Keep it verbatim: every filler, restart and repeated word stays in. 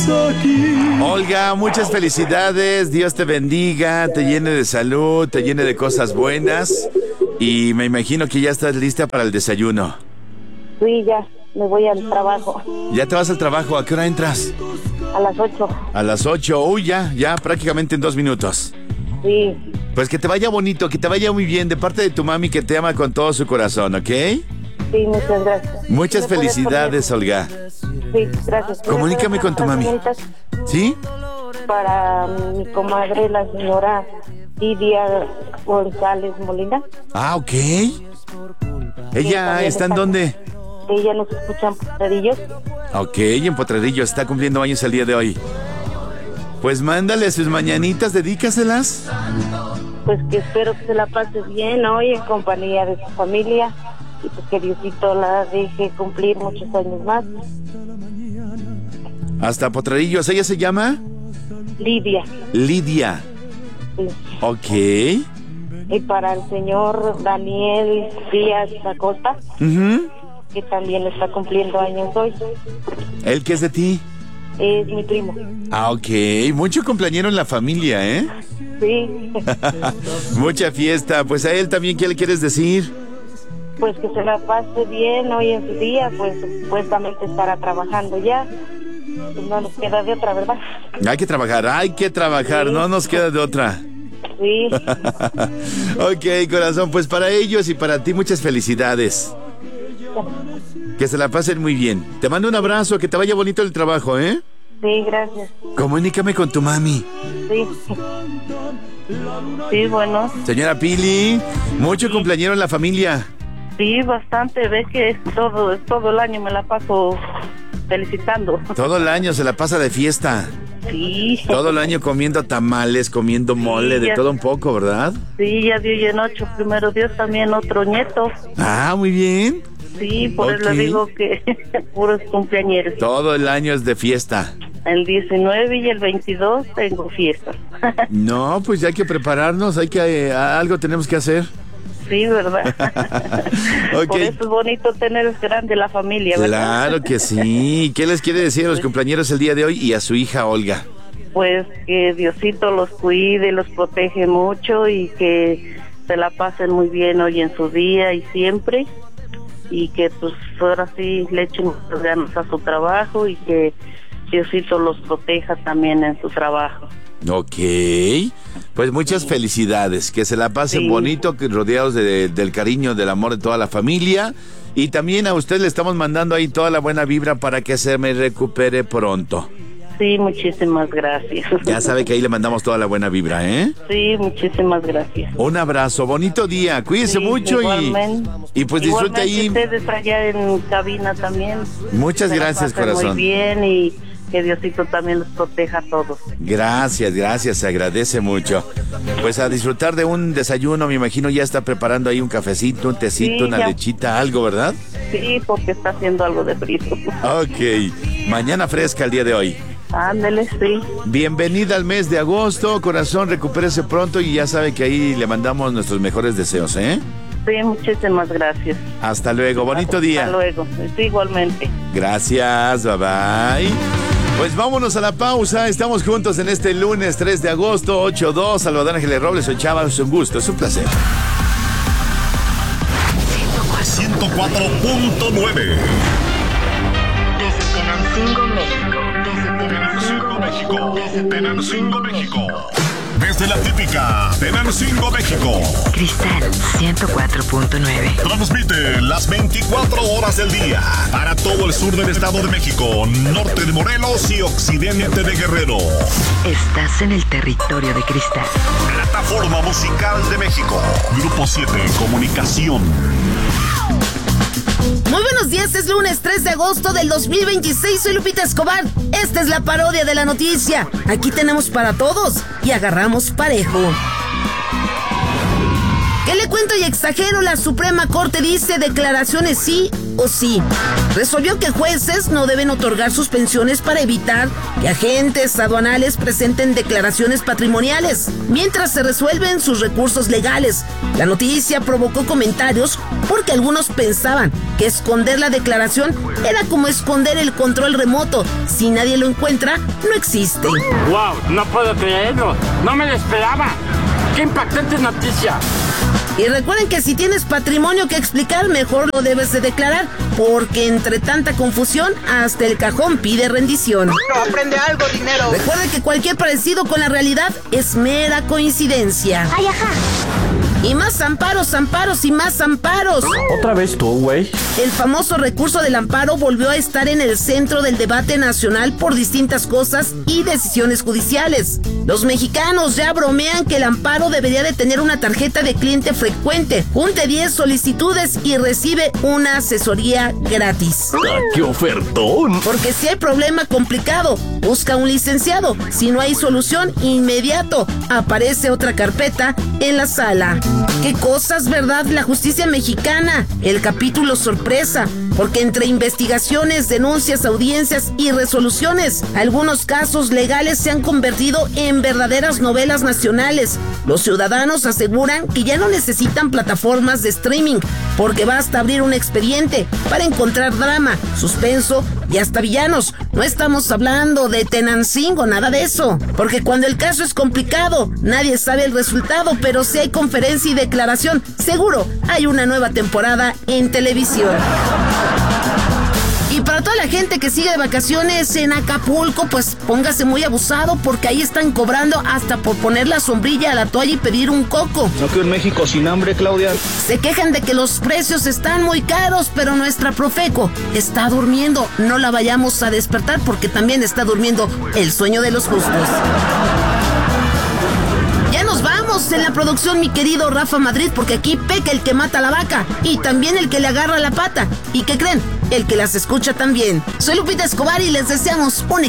Olga, muchas felicidades, Dios te bendiga, te llene de salud, te llene de cosas buenas y me imagino que ya estás lista para el desayuno. Sí, ya, me voy al trabajo. ¿Ya te vas al trabajo? ¿A qué hora entras? A las ocho. A las ocho, uy, ya, ya prácticamente en dos minutos. Sí. Pues que te vaya bonito, que te vaya muy bien, de parte de tu mami que te ama con todo su corazón, ¿ok? Sí, muchas gracias. Muchas felicidades, Olga. Sí, gracias. Comunícame con tu mami. ¿Sí? Para mi comadre, la señora Lidia González Molina. Ah, ok. ¿Ella está en dónde? Ella nos escucha en Potrerillos. Ok, en Potrerillos, está cumpliendo años el día de hoy. Pues mándale sus mañanitas, dedícaselas. Pues que espero que se la pase bien hoy en compañía de su familia y pues que Diosito la deje cumplir muchos años más. Hasta Potrerillos, ¿ella se llama? Lidia. Lidia. Sí. Ok. Y para el señor Daniel Díaz Acosta, uh-huh. que también está cumpliendo años hoy. ¿Él qué es de ti? Es mi primo. Ah, ok. Mucho cumpleañero en la familia, ¿eh? Sí. Mucha fiesta. Pues a él también, ¿qué le quieres decir? Pues que se la pase bien hoy en su día, pues supuestamente estará trabajando ya. Pues no nos queda de otra, ¿verdad? Hay que trabajar, hay que trabajar, sí. No nos queda de otra. Sí. Ok, corazón, pues para ellos y para ti muchas felicidades. Que se la pasen muy bien. Te mando un abrazo, que te vaya bonito el trabajo, ¿eh? Sí, gracias. Comunícame con tu mami. Sí. Sí, bueno. Señora Pili, mucho sí. Cumpleañero en la familia. Sí, bastante. Ves que todo, todo el año me la paso felicitando. Todo el año se la pasa de fiesta. Sí. Todo el año comiendo tamales, comiendo mole, sí, de ya, todo un poco, ¿verdad? Sí, ya dio y en ocho, primero Dios, también otro nieto. Ah, muy bien. Sí, por okay. Eso le digo que puros cumpleañeros. Todo el año es de fiesta. El diecinueve y el veintidós tengo fiesta. No, pues ya hay que prepararnos, hay que, eh, algo tenemos que hacer. Sí, ¿verdad? Okay. Por eso es bonito tener grande la familia, ¿verdad? Claro que sí. ¿Qué les quiere decir a los cumpleañeros el día de hoy y a su hija Olga? Pues que Diosito los cuide, los protege mucho y que se la pasen muy bien hoy en su día y siempre. Y que pues ahora sí le echen muchas ganas a su trabajo y que Diosito los proteja también en su trabajo. Ok, pues muchas sí. Felicidades, que se la pasen sí. Bonito, que rodeados de, de, del cariño, del amor de toda la familia. Y también a usted le estamos mandando ahí toda la buena vibra para que se me recupere pronto. Sí, muchísimas gracias. Ya sabe que ahí le mandamos toda la buena vibra, ¿eh? Sí, muchísimas gracias. Un abrazo, bonito día, cuídese sí, mucho y, y pues disfrute ahí. Ustedes allá en cabina también. Muchas gracias, corazón. Muy bien y que Diosito también los proteja a todos. Gracias, gracias, se agradece mucho. Pues a disfrutar de un desayuno, me imagino ya está preparando ahí un cafecito, un tecito, sí, una ya. Lechita, algo, ¿verdad? Sí, porque está haciendo algo de frío. Ok, mañana fresca el día de hoy. Ándale, sí. Bienvenida al mes de agosto, corazón, recupérese pronto y ya sabe que ahí le mandamos nuestros mejores deseos, ¿eh? Sí, muchísimas gracias. Hasta luego, bonito día. Hasta luego, sí, igualmente. Gracias, bye bye. Pues vámonos a la pausa, estamos juntos en este lunes tres de agosto, ocho dos, Salvador Ángeles Robles, soy Chava, es un gusto, es un placer. ciento cuatro punto nueve Desde Tenancingo, México. Tenancingo, México. Tenancingo, México. Desde la típica Tenancingo, México. Cristal ciento cuatro punto nueve. Transmite las veinticuatro horas del día para todo el sur del Estado de México, norte de Morelos y occidente de Guerrero. Estás en el territorio de Cristal. Plataforma Musical de México. Grupo siete Comunicación. Muy buenos días, es lunes tres de agosto del dos mil veintiséis, soy Lupita Escobar. Esta es la parodia de la noticia. Aquí tenemos para todos y agarramos parejo. ¿Qué le cuento y exagero? La Suprema Corte dice declaraciones sí, o sí. Resolvió que jueces no deben otorgar suspensiones para evitar que agentes aduanales presenten declaraciones patrimoniales mientras se resuelven sus recursos legales. La noticia provocó comentarios porque algunos pensaban que esconder la declaración era como esconder el control remoto. Si nadie lo encuentra, no existe. ¡Wow! No puedo creerlo. No me lo esperaba. ¡Qué impactante noticia! Y recuerden que si tienes patrimonio que explicar, mejor lo debes de declarar, porque entre tanta confusión, hasta el cajón pide rendición. No aprende algo, dinero. Recuerden que cualquier parecido con la realidad es mera coincidencia. Ay, ajá. Y más amparos, amparos y más amparos. ¿Otra vez tú, güey? El famoso recurso del amparo volvió a estar en el centro del debate nacional por distintas cosas y decisiones judiciales. Los mexicanos ya bromean que el amparo debería de tener una tarjeta de cliente frecuente. Junte diez solicitudes y recibe una asesoría gratis. ¡Ah, qué ofertón! Porque si hay problema complicado, busca un licenciado. Si no hay solución, inmediato aparece otra carpeta en la sala. ¡Qué cosas, verdad! La justicia mexicana. El capítulo sorpresa, porque entre investigaciones, denuncias, audiencias y resoluciones, algunos casos legales se han convertido en verdaderas novelas nacionales. Los ciudadanos aseguran que ya no necesitan plataformas de streaming, porque basta abrir un expediente para encontrar drama, suspenso y hasta villanos. No estamos hablando de Tenancingo, nada de eso, porque cuando el caso es complicado, nadie sabe el resultado, pero si hay conferencia y declaración, seguro hay una nueva temporada en televisión. Y para toda la gente que sigue de vacaciones en Acapulco, pues póngase muy abusado, porque ahí están cobrando hasta por poner la sombrilla a la toalla y pedir un coco. ¿No que en México sin hambre, Claudia? Se quejan de que los precios están muy caros, pero nuestra Profeco está durmiendo. No la vayamos a despertar, porque también está durmiendo el sueño de los justos. Ya nos vamos en la producción, mi querido Rafa Madrid, porque aquí peca el que mata la vaca y también el que le agarra la pata. ¿Y qué creen? El que las escucha también. Soy Lupita Escobar y les deseamos un